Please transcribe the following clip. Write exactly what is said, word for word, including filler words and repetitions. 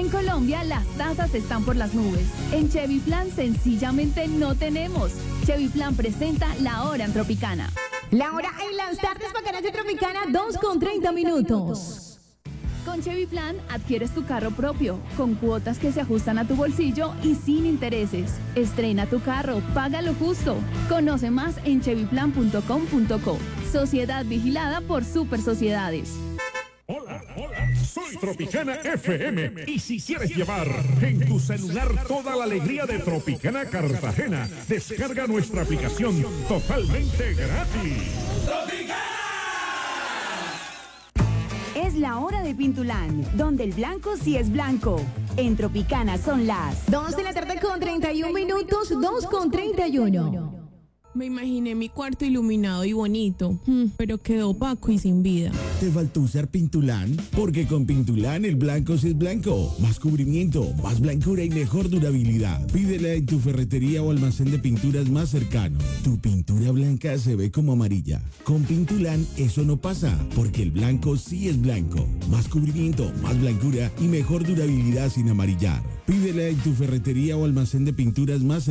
En Colombia las tasas están por las nubes. En Chevy Plan sencillamente no tenemos. Chevy Plan presenta La Hora en Tropicana. La hora en las tardes bacanas de Tropicana, dos con treinta minutos. Con Chevy Plan adquieres tu carro propio, con cuotas que se ajustan a tu bolsillo y sin intereses. Estrena tu carro, paga lo justo. Conoce más en chevy plan punto com punto co. Sociedad vigilada por Super Sociedades. Hola, hola, soy Tropicana F M y si quieres llevar en tu celular toda la alegría de Tropicana Cartagena, descarga nuestra aplicación totalmente gratis. ¡Tropicana! Es la hora de Pintulán, donde el blanco sí es blanco. En Tropicana son las dos de la tarde con treinta y un minutos, dos con treinta y uno. Me imaginé mi cuarto iluminado y bonito, pero quedó opaco y sin vida. ¿Te faltó usar Pintulán? Porque con Pintulán el blanco sí es blanco. Más cubrimiento, más blancura y mejor durabilidad. Pídela en tu ferretería o almacén de pinturas más cercano. Tu pintura blanca se ve como amarilla. Con Pintulán eso no pasa, porque el blanco sí es blanco. Más cubrimiento, más blancura y mejor durabilidad sin amarillar. Pídela en tu ferretería o almacén de pinturas más cercano.